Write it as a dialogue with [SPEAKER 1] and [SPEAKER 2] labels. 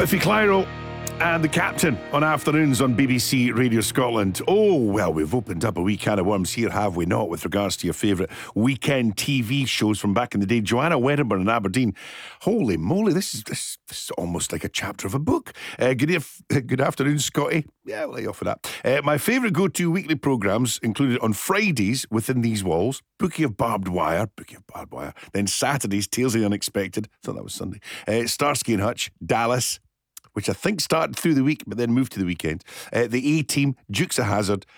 [SPEAKER 1] Biffy Clyro and the Captain on afternoons on BBC Radio Scotland. Oh, well, we've opened up a wee can of worms here, have we not, with regards to your favourite weekend TV shows from back in the day. Joanna Wedderburn in Aberdeen. Holy moly, this is almost like a chapter of a book. Good afternoon, Scotty. Yeah, I'll lay off for that. My favourite go-to weekly programmes included on Fridays, Within These Walls, Bookie of Barbed Wire, then Saturdays, Tales of the Unexpected, thought that was Sunday, Starsky and Hutch, Dallas, which I think started through the week but then moved to the weekend, the A-Team, Dukes of Hazzard,